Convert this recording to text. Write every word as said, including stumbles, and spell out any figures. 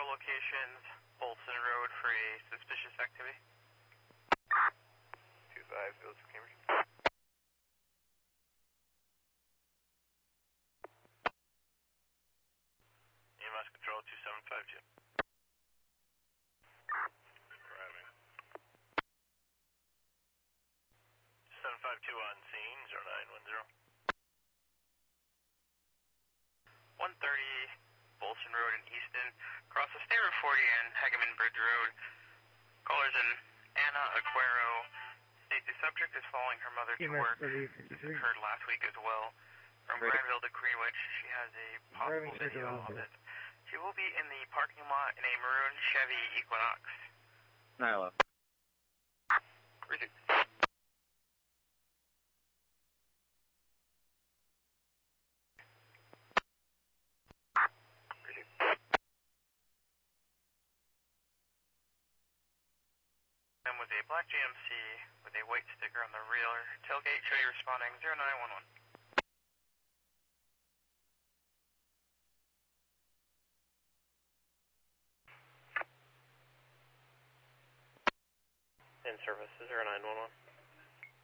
locations, Bolson Road for a suspicious activity. two five, goes to Cambridge. E M S Control two seven five two. Driving. seven five two on scene, zero nine one zero. one thirty, Bolson Road in Easton, across the State Road forty and Hageman Bridge Road. Callers in Anna Aguero. The, the subject is following her mother to work. This occurred last week as well. From Granville to Greenwich, she has a possible video of it. She will be in the parking lot in a maroon Chevy Equinox. nine eleven. Received. And with a black G M C with a white sticker on the rear tailgate, show you responding zero nine one one. In service, zero nine one one.